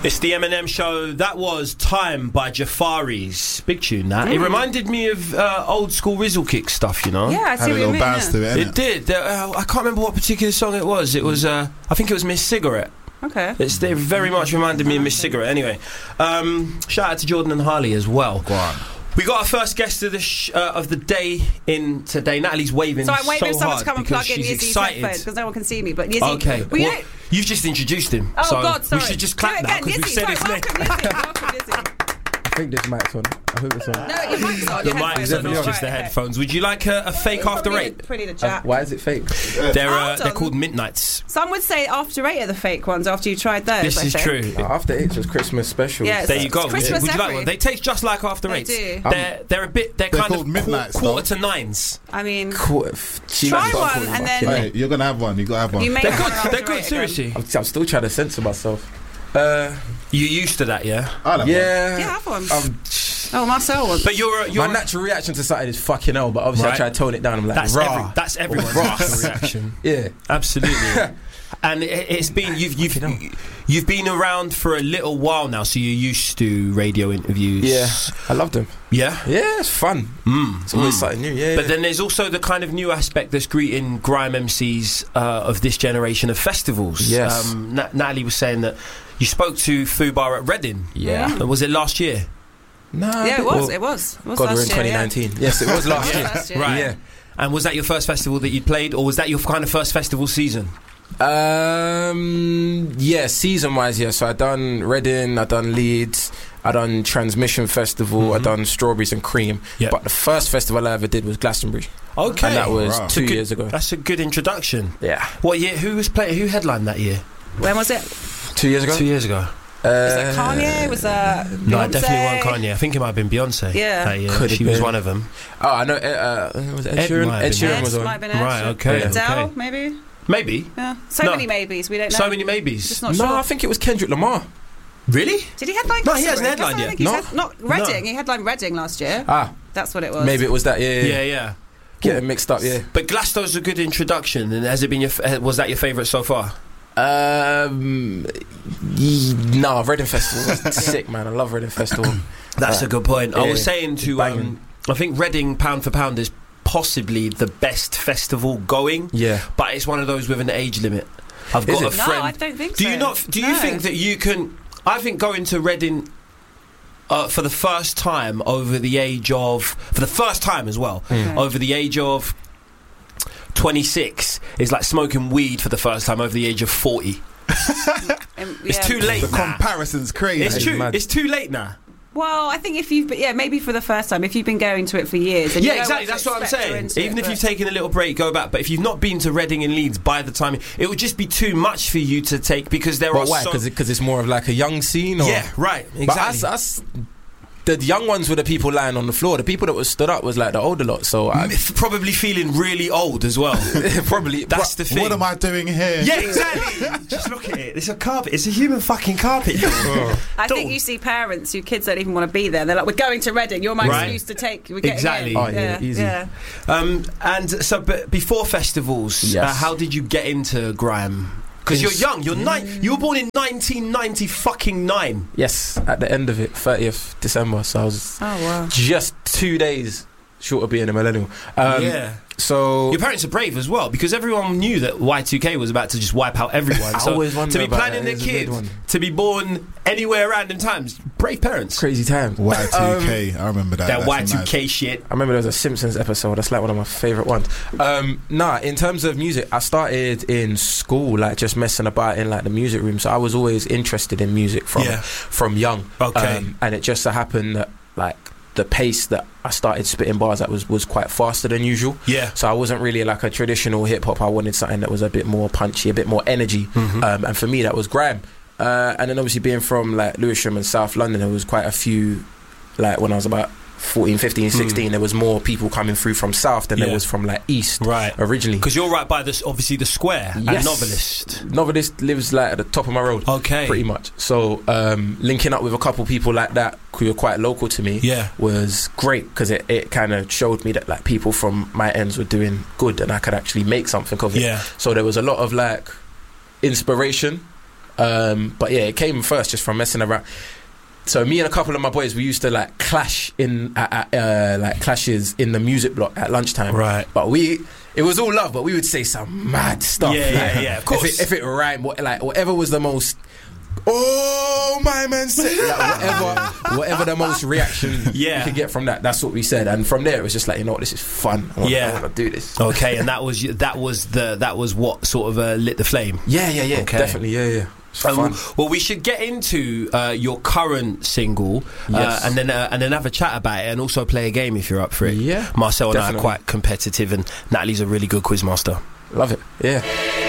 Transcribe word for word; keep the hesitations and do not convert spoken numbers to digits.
It's the Eminem Show. That was Time by Jafaris. Big tune, that. Mm. It reminded me of uh, old school Rizzle Kick stuff, you know? Yeah, I see Had a what you little mean. bounce Yeah. to it, It innit? did. Uh, I can't remember what particular song it was. It was, uh, I think it was Miss Cigarette. Okay. It's, it very much reminded me of Miss Cigarette. Anyway, um, shout out to Jordan and Harley as well. Go on. We got our first guest of the sh- uh, of the day in today. Natalie's waving So I'm waiting so for someone hard to come and because plug in she's Yizzy's excited. headphones because no one can see me. But Yizzy, Okay, well, you well, know- you've just introduced him. oh so God, sorry. we should just Do clap it now again, because we've Yizzy, said sorry, his name. welcome, Yizzy, welcome, Yizzy. I think this mic's on. I hope it's on. No, your mic's on. The your mic's headphones on, it's Right, just the okay. headphones. Would you like a, a fake after Probably eight? the- Probably the Uh, chat. why is it fake? They're uh, Hold they're on. called Midnights. Some would say after eight are the fake ones after you tried those. This I is think. true. Uh, after eight was Christmas special. Yeah, There you go. It's Christmas Would you like every- one? They taste just like after They eight. do. They're they're a bit. They're, They're kind called of Midnights, quarter though. to nines. I mean, Quarter f- she Try likes to one call me and fucking then- name. Hey, you're gonna have one. You gotta have one. you may They're have good. one They're after good. eight, Seriously. I'm, I'm still trying to censor myself. Uh, You used to that, yeah. I'll have yeah. then. Yeah, have one. Um, oh, Marcel wants. But you're a, you're my natural reaction to something is fucking hell, but obviously Right. I try to tone it down. I'm like, that's raw. every, that's everyone's Raw. natural reaction. Yeah. Absolutely. And it, it's been you've you've Fucking you've been around for a little while now, so you're used to radio interviews. Yeah. I love them. Yeah. Yeah, it's fun. Mm. It's always Mm. something new. Yeah. But then there's also the kind of new aspect that's greeting grime M Cs uh, of this generation of festivals. Yes. Um, Na- Natalie was saying that you spoke to Fubar at Reading. yeah. Uh, Was it last year? Nah, Yeah, it was. well, it was. It was God, we're in last year, twenty nineteen. Yes, it was last Yeah. year. Last year. Right. Yeah. And was that your first festival that you'd played, or was that your kind of first festival season? Um, yeah, season wise, yeah. So I done Reading, I done Leeds, I done Transmission Festival, Mhm. I done Strawberries and Cream. Yeah. But the first festival I ever did was Glastonbury, Okay. and that was Wow. two Good- years ago. That's a good introduction. Yeah, What year? Who was playing? Who headlined that year? When was it? two years ago. Two years ago. Uh, Was that Kanye? Was that No, Beyonce? it definitely wasn't Kanye. I think it might have been Beyonce. Yeah. that year. Could have She was been. one of them. Oh, I know. Uh, uh, was it Ed Ed Sheeran? might have Ed been. Sheeran Ed, was on. might have been Ed. Right, okay, Adele, okay. maybe. Maybe. Yeah. So No. many maybes. We don't know. So many maybes. Just not No, sure. I think it was Kendrick Lamar. Really? Did he headline? No, he hasn't Glastonbury? headlined I yet. think he's No? had- not Reading. He headlined Reading last year. Ah, That's what it was. maybe it was that. Yeah, yeah. Yeah, yeah. yeah. Getting mixed up. Yeah. But Glaston's a good introduction. And has it been your? F- was that your favourite so far? Um, ye- no, Reading Festival was sick, man. I love Reading Festival. That's Uh, a good point. I yeah, was saying to, banging. um, I think Reading pound for pound is possibly the best festival going, Yeah. but it's one of those with an age limit. I've Is got a it? No, friend. I don't think do so. you not? Do you No. think that you can? I think going to Reading uh, for the first time over the age of, for the first time as well, Mm. over the age of twenty-six is like smoking weed for the first time over the age of forty. Um, It's yeah. too late The now. comparison's crazy. It's That is true. mad. It's too late now. Well, I think if you've been, yeah, maybe for the first time, if you've been going to it for years. And Yeah, you know exactly. to That's what I'm expect, you're saying. into Even it, if but- you've taken a little break, go back. But if you've not been to Reading and Leeds by the time, it would just be too much for you to take because there But are why? so. Because it, it's more of like a young scene. Or? Yeah, right. But Exactly. us, us, the young ones were the people lying on the floor. The people that were stood up was like the older lot. So I F- Probably feeling really old as well. probably That's the thing. What am I doing here? Yeah, exactly. Just look at it. It's a carpet. It's a human fucking carpet. I Don't- think you see parents whose kids don't even want to be there. They're like, "We're going to Reading. You're my Right. excuse to take." We're getting Exactly. in." Oh, yeah, easy. Yeah. Um, and so, but before festivals, Yes. uh, how did you get into grime? Because you're Ins- young. You're nine. You were born in nineteen ninety fucking nine. yes, at the end of it, thirtieth December. So I was Oh wow. just two days short of being a millennial. Um, yeah. So Your parents are brave as well because everyone knew that Y two K was about to just wipe out everyone. I So always wonder to be about planning that. a It's a kid weird one. to be born anywhere random times, brave parents. Crazy time. Y two K, I remember that. That That's Y two mad. K shit. I remember there was a Simpsons episode. That's like one of my favourite ones. Um, nah, in terms of music, I started in school, like just messing about in like the music room. So I was always interested in music from Yeah. from young. Okay. Um, and it just so happened that like the pace that I started spitting bars at was was quite faster than usual. Yeah. So I wasn't really like a traditional hip hop. I wanted something that was a bit more punchy, a bit more energy. Mhm. Um, and for me, that was grime. Uh, and then obviously being from like Lewisham and South London, there was quite a few. Like when I was about fourteen, fifteen, sixteen, Mm. there was more people coming through from South than Yeah. there was from like East Right. originally. Because you're right by this, obviously the square and Yes. Novelist. Novelist lives like at the top of my road. Okay. Pretty much. So um, linking up with a couple people like that who were quite local to me Yeah. was great because it, it kind of showed me that like people from my ends were doing good and I could actually make something of it. Yeah. So there was a lot of like inspiration Um, but yeah, it came first just from messing around. So me and a couple of my boys, we used to like clash in at, at, uh, like clashes in the music block at lunchtime. Right. But we, it was all love, but we would say some mad stuff. Yeah, like, yeah, yeah, of course. If it, if it rhymed, what, like whatever was the most. Oh my man said like, whatever, whatever the most reaction Yeah. you could get from that. That's what we said, and from there it was just like, you know what, this is fun. I want, Yeah. I want to do this. Okay, and that was that was the that was what sort of uh, lit the flame. Yeah, yeah, yeah, Okay. definitely, yeah, yeah. It's Um, fun. well, we should get into uh, your current single, uh, Yes. and then uh, and then have a chat about it, and also play a game if you're up for it. Yeah, Marcel and I are definitely. quite competitive, and Natalie's a really good quiz master. Love it. Yeah.